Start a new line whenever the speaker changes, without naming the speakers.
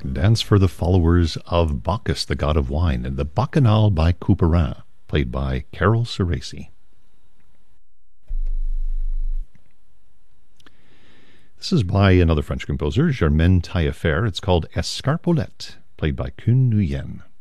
Dance for the Followers of Bacchus, the God of Wine, and the Bacchanal by Couperin, played by Carol Ceresi. This is by another French composer, Germaine Taillefer. It's called Escarpolette, played by Kun Nguyen.